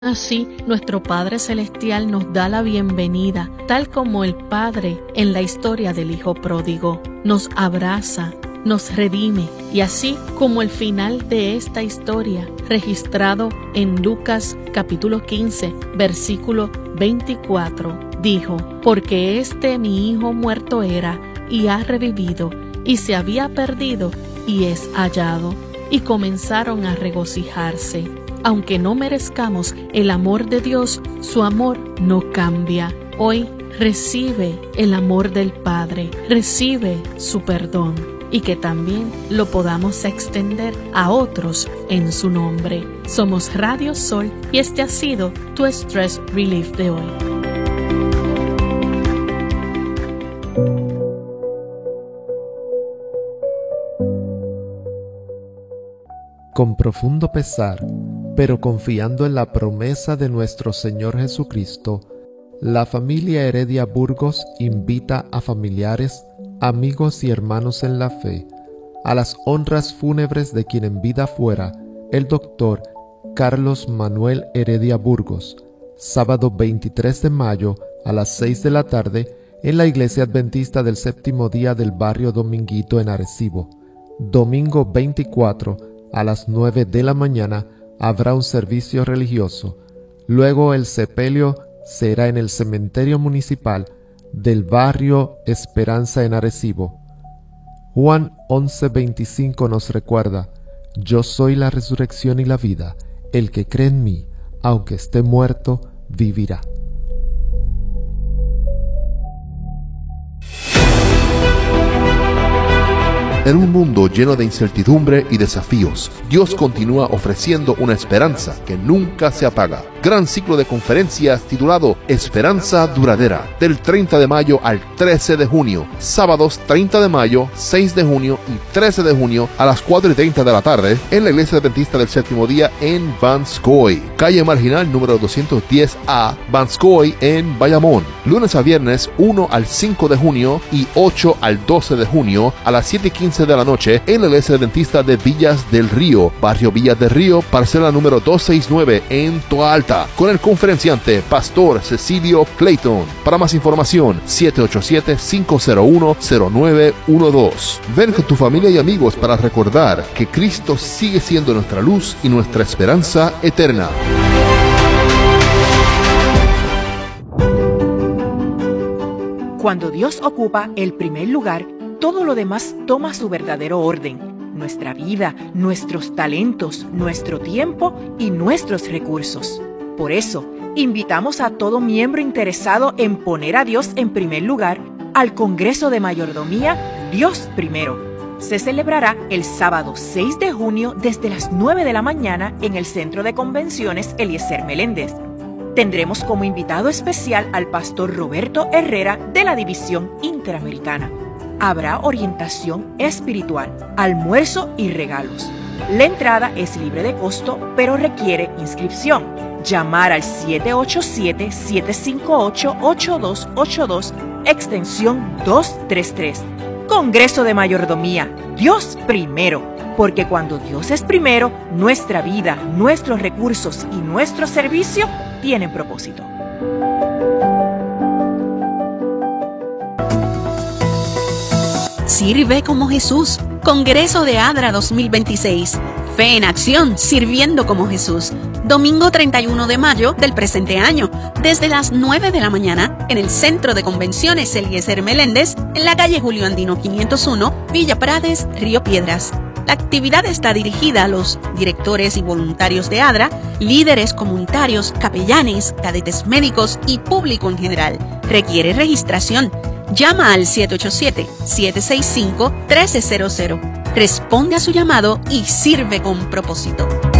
Así, nuestro Padre Celestial nos da la bienvenida, tal como el Padre en la historia del Hijo Pródigo. Nos abraza, nos redime, y así como el final de esta historia, registrado en Lucas capítulo 15, versículo 24, dijo: porque mi hijo muerto era, y ha revivido, y se había perdido, y es hallado. Y comenzaron a regocijarse. Aunque no merezcamos el amor de Dios, su amor no cambia. Hoy recibe el amor del Padre, recibe su perdón, y que también lo podamos extender a otros en su nombre. Somos Radio Sol y este ha sido tu Stress Relief de hoy. Con profundo pesar, pero confiando en la promesa de nuestro Señor Jesucristo, la familia Heredia Burgos invita a familiares, amigos y hermanos en la fe a las honras fúnebres de quien en vida fuera el doctor Carlos Manuel Heredia Burgos, sábado 23 de mayo a las 6 de la tarde en la Iglesia Adventista del Séptimo Día del barrio Dominguito en Arecibo. Domingo 24 a las 9 de la mañana habrá un servicio religioso. Luego el sepelio será en el cementerio municipal del barrio Esperanza en Arecibo. Juan 11:25 nos recuerda: yo soy la resurrección y la vida. El que cree en mí, aunque esté muerto, vivirá. En un mundo lleno de incertidumbre y desafíos, Dios continúa ofreciendo una esperanza que nunca se apaga. Gran ciclo de conferencias titulado Esperanza Duradera, del 30 de mayo al 13 de junio, sábados 30 de mayo, 6 de junio y 13 de junio a las 4:30 de la tarde en la Iglesia Adventista del Séptimo Día en Vanscoy, calle Marginal número 210A, Vanscoy en Bayamón. Lunes a viernes 1 al 5 de junio y 8 al 12 de junio a las 7:15 de la noche en la Iglesia Adventista de Villas del Río, barrio Villas del Río, parcela número 269 en Toa Alta, con el conferenciante Pastor Cecilio Clayton. Para más información, 787-501-0912. Ven con tu familia y amigos para recordar que Cristo sigue siendo nuestra luz y nuestra esperanza eterna. Cuando Dios ocupa el primer lugar, todo lo demás toma su verdadero orden. Nuestra vida, nuestros talentos, nuestro tiempo y nuestros recursos. Por eso, invitamos a todo miembro interesado en poner a Dios en primer lugar al Congreso de Mayordomía Dios Primero. Se celebrará el sábado 6 de junio desde las 9 de la mañana en el Centro de Convenciones Eliezer Meléndez. Tendremos como invitado especial al pastor Roberto Herrera de la División Interamericana. Habrá orientación espiritual, almuerzo y regalos. La entrada es libre de costo, pero requiere inscripción. Llamar al 787-758-8282, extensión 233. Congreso de Mayordomía, Dios primero. Porque cuando Dios es primero, nuestra vida, nuestros recursos y nuestro servicio tienen propósito. Sirve como Jesús. Congreso de ADRA 2026. Fe en acción, sirviendo como Jesús. Domingo 31 de mayo del presente año, desde las 9 de la mañana, en el Centro de Convenciones Eliezer Meléndez, en la calle Julio Andino 501, Villa Prades, Río Piedras. La actividad está dirigida a los directores y voluntarios de ADRA, líderes comunitarios, capellanes, cadetes médicos y público en general. Requiere registración. Llama al 787-765-1300. Responde a su llamado y sirve con propósito.